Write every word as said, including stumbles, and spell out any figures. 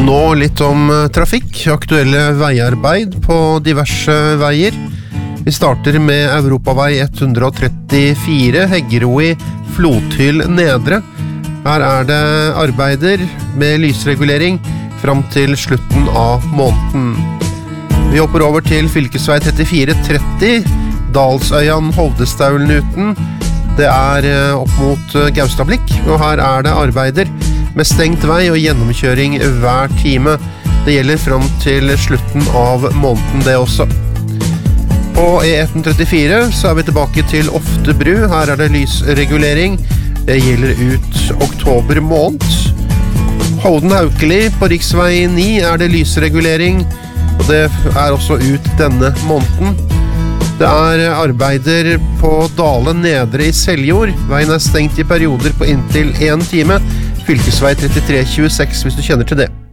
Nå litt om trafikk, aktuelle veiarbeid på diverse veier. Vi starter med Europavei ett hundre trettifire, Heggeroi, Flothyl Nedre. Her er det arbeider med lysregulering fram til slutten av måneden. Vi hopper over til fylkesvei trettifire tretti, Dalsøyan, Hovdestaulnuten. Det er opp mot Gaustablikk, og her er det arbeider med stengt vei og gjennomkjøring hver time. Det gjelder fram til slutten av måneden det også. På E ett trettifire så er vi tilbake til Oftebru. Her er det lysregulering. Det gjelder ut oktober måned. Hovden-Haukeli på riksvei ni er det lysregulering, og det er også ut denne måneden. Det er arbeider på Dale Nedre i Seljord. Veien er stengt i perioder på inntil en time. Fylkesvei trettitre tjueseks hvis du kjenner til det.